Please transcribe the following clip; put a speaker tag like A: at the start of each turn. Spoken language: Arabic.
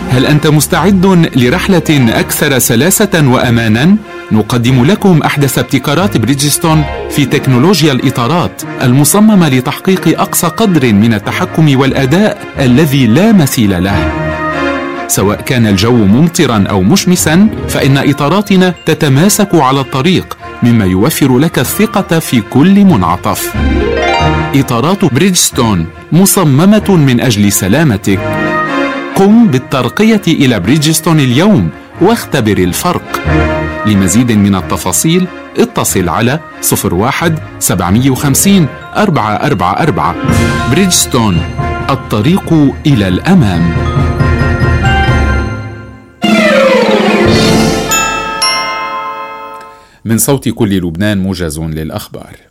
A: هل أنت مستعد لرحلة أكثر سلاسة وأمانا؟ نقدم لكم أحدث ابتكارات بريدجستون في تكنولوجيا الإطارات المصممة لتحقيق أقصى قدر من التحكم والأداء الذي لا مثيل له. سواء كان الجو ممطرا أو مشمسا، فإن إطاراتنا تتماسك على الطريق، مما يوفر لك الثقة في كل منعطف. إطارات بريدجستون مصممة من أجل سلامتك. قم بالترقية إلى بريدجستون اليوم واختبر الفرق. لمزيد من التفاصيل اتصل على 01-750-444. بريدجستون، الطريق إلى الأمام. من صوت كل لبنان موجز للأخبار.